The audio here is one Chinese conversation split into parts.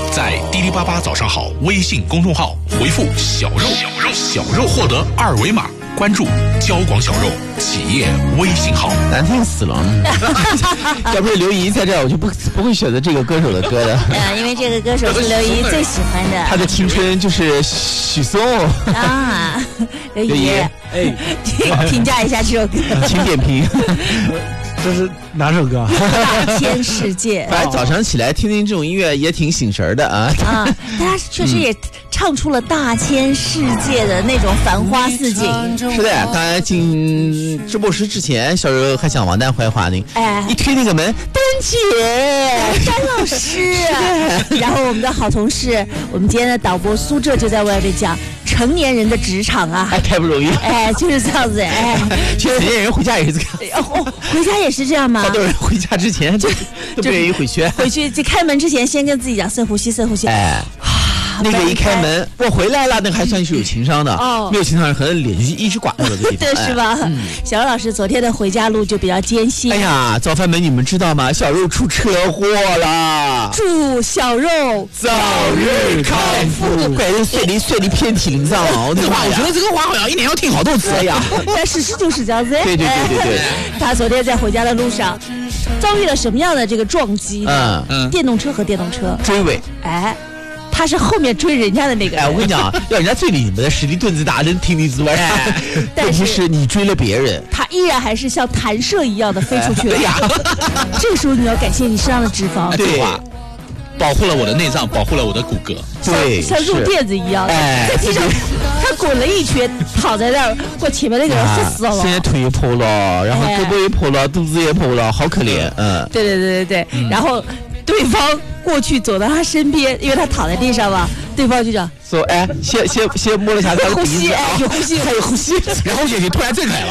在滴滴888早上好微信公众号回复小肉获得2维码，关注交广小肉企业微信号。 难听死了！要不是刘怡在这儿，我就不会选择这个歌手的歌的。 因为这个歌手是刘怡最喜欢的。 他的青春就是许嵩啊，刘怡，评价一下这首歌， 请点评。 这是哪首歌？ 大千世界。 反正早上起来听听这种音乐也挺醒神的啊。 啊，他确实也唱出了大千世界的那种繁花似锦。 是的，刚才进直播室之前，小柔还讲王丹坏话呢。 哎， 一推那个门，丹姐， 丹老师。然后我们的好同事，我们今天的导播苏浙就在外面讲。成年人的职场啊， 太不容易。 就是这样子。 其实成年人回家也是这样。 回家也是这样吗？ 好多人回家之前就不愿意回去。 回去就开门之前，先跟自己讲深呼吸，深呼吸。 那个一开门，我回来了，那个还算是有情商的。没有情商人可能脸就一直挂在这个地方。 对，是吧？小肉老师昨天的回家路就比较艰辛。 哎呀，早饭们你们知道吗？小肉出车祸了。 祝小肉早日康复。怪人碎离遍体鳞伤。 这话我觉得这个话好像一年要听好多次呀。 但事实就是这样子。 对。 他昨天在回家的路上遭遇了什么样的这个撞击呢？电动车和电动车追尾。 他是后面追人家的那个人。 我跟你讲，要人家追你们的实力盾子大，能听你之外。但是你追了别人， 他依然还是像弹射一样的飞出去了。这个时候你要感谢你身上的脂肪。 对。 保护了我的内脏，保护了我的骨骼。 对， 像肉垫子一样。在地上，他滚了一圈，躺在那儿，我前面那个人吓死了。 现在腿也破了，然后胳膊也破了，肚子也破了，好可怜。 对。然后对方过去走到他身边，因为他躺在地上嘛，对方就讲说：“先摸了一下他的鼻子， 有呼吸， 还有呼吸。” 然后眼睛突然睁开了。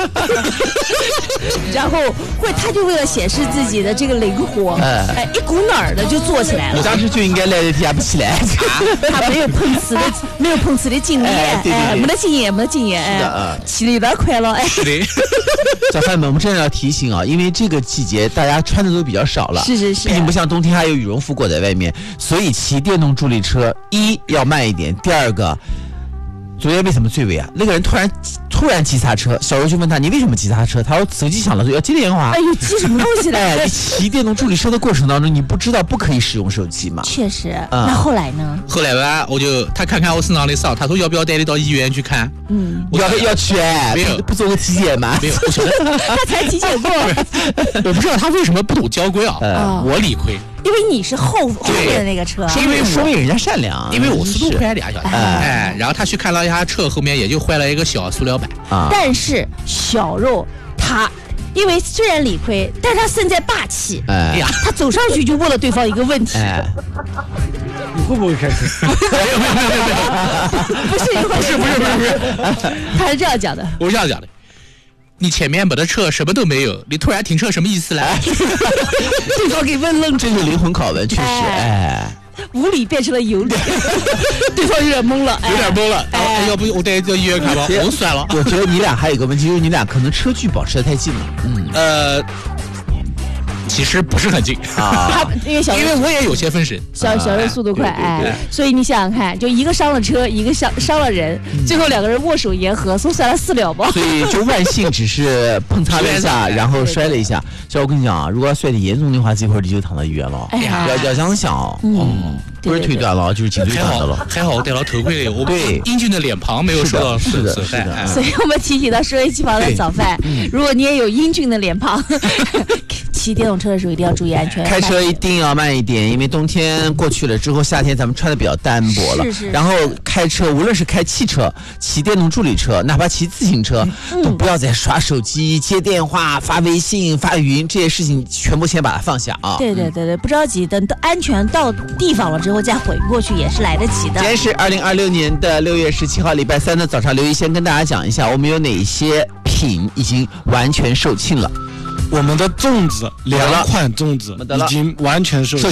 然后他就为了显示自己的这个灵活，一股脑儿的就坐起来了。 我当时就应该赖在地下不起来。 他没有碰瓷的经验，没得经验，起立的快乐。 是的。 小伙伴们，我们真的要提醒啊，因为这个季节大家穿的都比较少了， 是， 毕竟不像冬天还有羽绒服裹在外面，所以骑电动助力车要慢一点。第二个，昨天为什么追尾啊？那个人突然急刹车，小柔就问他：“你为什么急刹车？”他说：“手机响了，要接电话。” 哎呦，急什么东西呢？ 你骑电动助力车的过程当中，你不知道不可以使用手机吗？ 确实。那后来呢？ 后来吧，他看看我身上的伤，他说要不要带你到医院去看？ 要去。没有，不做个体检吗？ 没有，不晓得。 他才体检过。 我不知道他为什么不懂交规啊。我理亏。 因为你是后面的那个车， 因为说明人家善良， 因为我速度快2小时，然后他去看了一下车后面也就坏了一个小塑料板但是小肉他因为虽然理亏，但是他身在霸气，他走上去就问了对方一个问题， 你会不会开车？ 不是，他是这样讲的， 我是这样讲的。你前面没得车，什么都没有，你突然停车什么意思呢？ 对方给问愣住， 这是灵魂拷问，确实， 无理变成了有理，对方有点懵了， 要不我带你到医院看吧？我算了。 我觉得你俩还有一个问题，就是你俩可能车距保持得太近了。 其实不是很近因为我也有些分神， 小肉速度快，所以你想想看，就一个伤了车，一个伤了人，最后2个人握手言和，说算了4秒吧。 所以就万幸只是碰擦了一下，然后摔了一下。小我跟你讲啊，如果要摔得严重的话，这会儿你就躺在医院了。要这样想不是腿断了，就是颈椎断了。 还好我戴了头盔，我对英俊的脸庞没有受到损害。 所以我们提醒到收音机旁的早饭，如果你也有英俊的脸庞，骑电动车的时候一定要注意安全， 开车一定要慢一点，因为冬天过去了之后，夏天咱们穿的比较单薄了。 是。 然后开车，无论是开汽车、骑电动助力车，哪怕骑自行车，都不要再刷手机、接电话、发微信、发语音这些事情，全部先把它放下啊！ 对，不着急，等安全到地方了之后再回过去也是来得及的。 今天是2026年的6月17号，礼拜3的早上，刘一先跟大家讲一下，我们有哪些品已经完全售罄了。 我们的粽子2款粽子已经完全售罄。